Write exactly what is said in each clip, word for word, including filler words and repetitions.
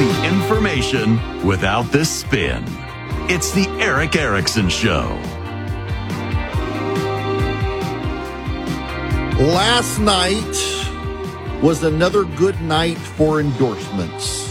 the information without the spin. It's the Erick Erickson Show. Last night was another good night for endorsements,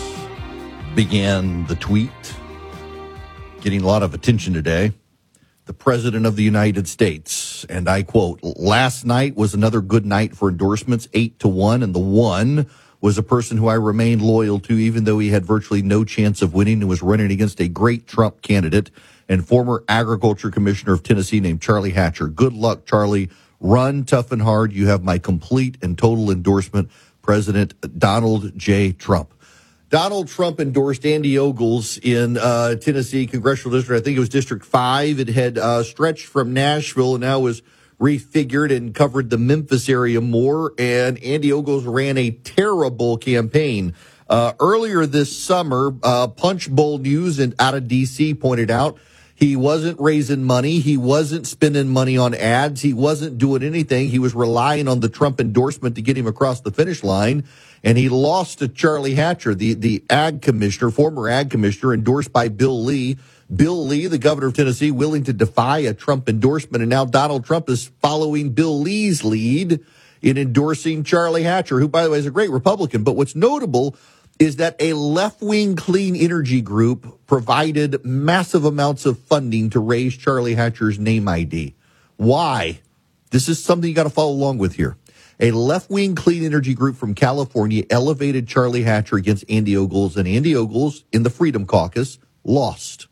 began the tweet. Getting a lot of attention today. The President of the United States, and I quote, last night was another good night for endorsements, eight to one, and the one was a person who I remained loyal to, even though he had virtually no chance of winning and was running against a great Trump candidate and former Agriculture Commissioner of Tennessee named Charlie Hatcher. Good luck, Charlie. Run tough and hard. You have my complete and total endorsement, President Donald J. Trump. Donald Trump endorsed Andy Ogles in uh, Tennessee Congressional District. I think it was District five. It had uh, stretched from Nashville and now was refigured and covered the Memphis area more. And Andy Ogles ran a terrible campaign. Uh, earlier this summer, uh, Punch Bowl News and out of D C pointed out he wasn't raising money. He wasn't spending money on ads. He wasn't doing anything. He was relying on the Trump endorsement to get him across the finish line. And he lost to Charlie Hatcher, the, the ag commissioner, former ag commissioner, endorsed by Bill Lee. Bill Lee, the governor of Tennessee, willing to defy a Trump endorsement. And now Donald Trump is following Bill Lee's lead in endorsing Charlie Hatcher, who, by the way, is a great Republican. But what's notable is that a left-wing clean energy group provided massive amounts of funding to raise Charlie Hatcher's name I D. Why? This is something you got to follow along with here. A left-wing clean energy group from California elevated Charlie Hatcher against Andy Ogles, and Andy Ogles in the Freedom Caucus lost.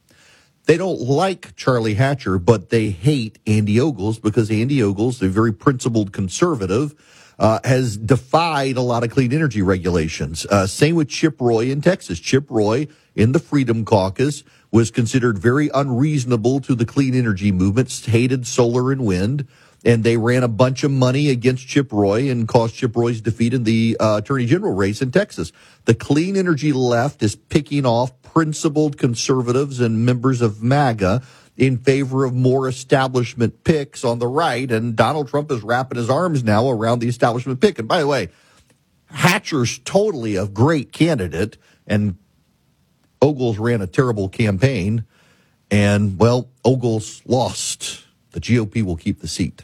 They don't like Charlie Hatcher, but they hate Andy Ogles because Andy Ogles, a very principled conservative, uh, has defied a lot of clean energy regulations. Uh, same with Chip Roy in Texas. Chip Roy in the Freedom Caucus was considered very unreasonable to the clean energy movement, hated solar and wind. And they ran a bunch of money against Chip Roy and caused Chip Roy's defeat in the uh, attorney general race in Texas. The clean energy left is picking off principled conservatives and members of MAGA in favor of more establishment picks on the right. And Donald Trump is wrapping his arms now around the establishment pick. And by the way, Hatcher's totally a great candidate, and Ogles ran a terrible campaign. And, well, Ogles lost. The G O P will keep the seat.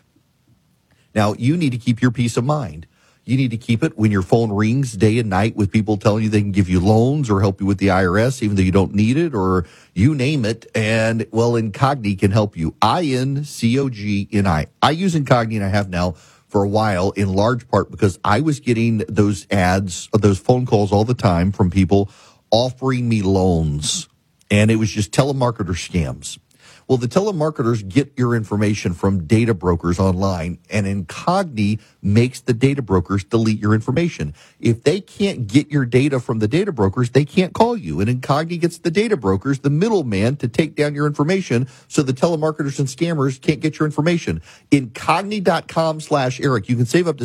Now, you need to keep your peace of mind. You need to keep it when your phone rings day and night with people telling you they can give you loans or help you with the I R S, even though you don't need it, or you name it. And, well, Incogni can help you. I N C O G N I. I use Incogni, and I have now for a while, in large part because I was getting those ads, those phone calls all the time from people offering me loans. And it was just telemarketer scams. Well, the telemarketers get your information from data brokers online, and Incogni makes the data brokers delete your information. If they can't get your data from the data brokers, they can't call you. And Incogni gets the data brokers, the middleman, to take down your information so the telemarketers and scammers can't get your information. Incogni.com slash Eric. You can save up to